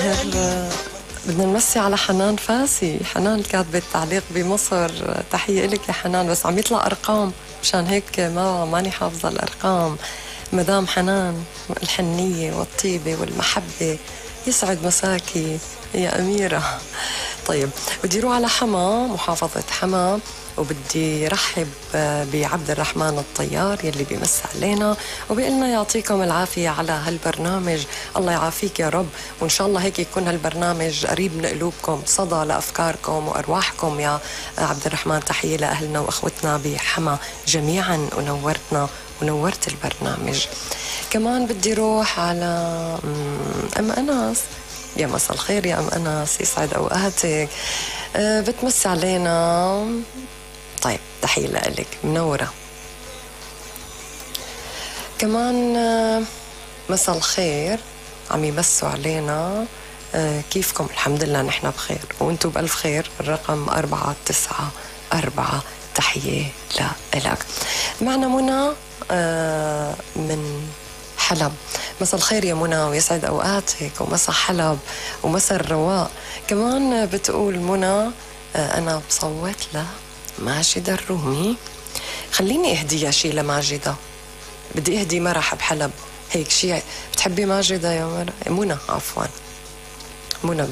طاهر، بدنا نمسي على حنان فاسي. حنان كاتبة تعليق بمصر، تحية لك يا حنان، بس عم يطلع أرقام مشان هيك ماني حافظة الأرقام. مدام حنان، الحنية والطيبة والمحبة، يسعد مساكي يا أميرة. طيب، بدي روح على حما، محافظة حما، وبدي رحب بعبد الرحمن الطيار يلي بيمس علينا وبيقلنا يعطيكم العافية على هالبرنامج. الله يعافيك يا رب، وإن شاء الله هيك يكون هالبرنامج قريب من قلوبكم، صدى لأفكاركم وأرواحكم يا عبد الرحمن. تحية لأهلنا وأخوتنا بحما جميعا، ونورتنا ونورت البرنامج. كمان بدي روح على أم أنس. يا مساء الخير يا أم أنس، يسعد أوقاتك. بتمسي علينا. طيب، تحية لك، منورة. كمان مساء الخير، عم يمسوا علينا. كيفكم؟ الحمد لله نحن بخير وانتم بألف خير. الرقم 494. تحية لك. معنا منى من حلب. مساء الخير يا منى، ويسعد أوقاتك، ومساء حلب ومساء الرواق. كمان بتقول منى أنا بصوت لماجدة الرومي. خليني أهدي شي لماجدة، بدي أهدي مرح بحلب، هيك شي. بتحبي ماجدة يا منى؟ عفوا منى